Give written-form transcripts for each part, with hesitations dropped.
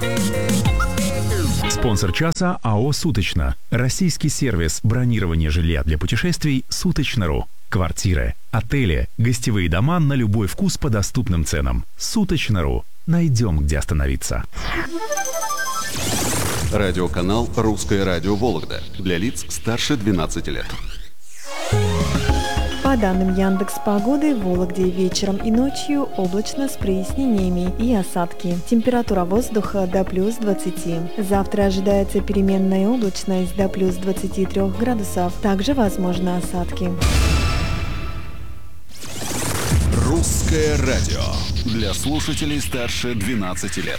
Спонсор часа АО «Суточно». Российский сервис бронирования жилья для путешествий «Суточно.ру». Квартиры, отели, гостевые дома на любой вкус по доступным ценам. «Суточно.ру». Найдем, где остановиться. Радиоканал «Русское радио Вологда» для лиц старше 12 лет. По данным Яндекс.Погоды, в Вологде вечером и ночью облачно с прояснениями и осадки. Температура воздуха до плюс 20. Завтра ожидается переменная облачность до плюс 23 градусов. Также возможны осадки. Русское радио для слушателей старше 12 лет.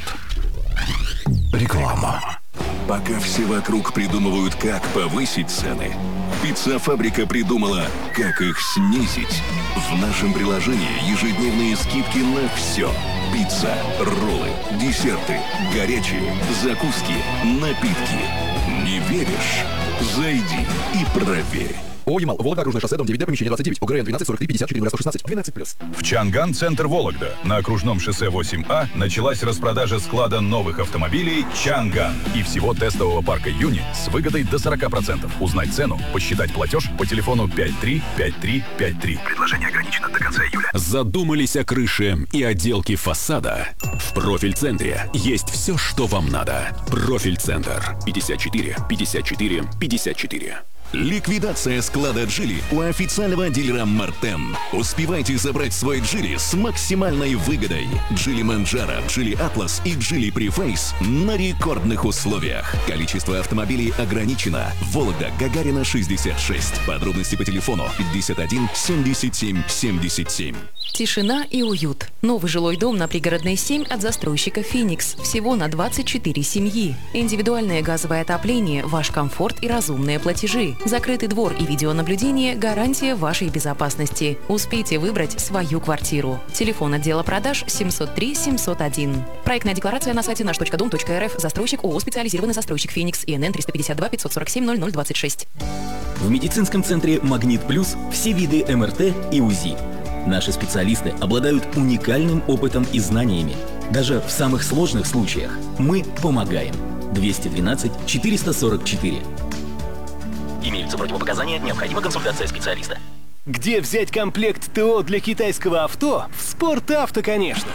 Реклама. Пока все вокруг придумывают, как повысить цены, Пицца-фабрика придумала, как их снизить. В нашем приложении ежедневные скидки на все. Пицца, роллы, десерты, горячие, закуски, напитки. Не веришь? Зайди и проверь. ООО «Ямал», Вологда, окружное шоссе, дом 9Д, помещение 29, ОГРН 12 43 54 116, 12+. В Чанган, центр Вологда, на окружном шоссе 8А началась распродажа склада новых автомобилей «Чанган» и всего тестового парка «Юни» с выгодой до 40%. Узнать цену, посчитать платеж по телефону 535353. Предложение ограничено до конца июля. Задумались о крыше и отделке фасада? В Профильцентре есть все, что вам надо. Профильцентр. 54 54 54. Ликвидация склада «Джили» у официального дилера «Мартен». Успевайте забрать свой «Джили» с максимальной выгодой. «Джили Манджаро», «Джили Атлас» и «Джили Префейс» на рекордных условиях. Количество автомобилей ограничено. Вологда, Гагарина, 66. Подробности по телефону 51 77 77. Тишина и уют. Новый жилой дом на Пригородной 7 от застройщика «Феникс». Всего на 24 семьи. Индивидуальное газовое отопление, ваш комфорт и разумные платежи. Закрытый двор и видеонаблюдение – гарантия вашей безопасности. Успейте выбрать свою квартиру. Телефон отдела продаж 703 701. Проектная декларация на сайте наш.дом.рф. Застройщик ООО «Специализированный застройщик Феникс». ИНН 352 547 0026. В медицинском центре «Магнит Плюс» все виды МРТ и УЗИ. Наши специалисты обладают уникальным опытом и знаниями. Даже в самых сложных случаях мы помогаем. 212 444. Имеются противопоказания, необходима консультация специалиста. Где взять комплект ТО для китайского авто? В «Спортавто», конечно.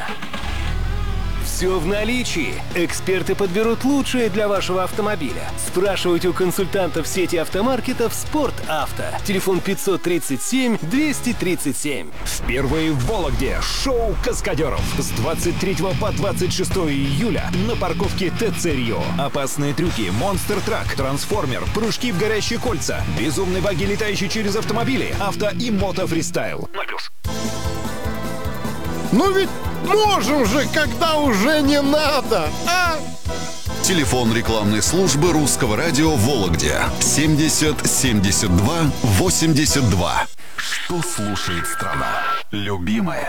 Все в наличии. Эксперты подберут лучшее для вашего автомобиля. Спрашивайте у консультантов сети автомаркетов «Спортавто». Телефон 537 237. Впервые в Вологде шоу каскадеров. С 23 по 26 июля на парковке ТЦ «Рио». Опасные трюки, монстр-трак, трансформер, прыжки в горящие кольца, безумные баги, летающие через автомобили, авто и мото-фристайл. 0+. Ну ведь можем же, когда уже не надо, а? Телефон рекламной службы Русского радио в Вологде 70 72 82. Что слушает страна? Любимая.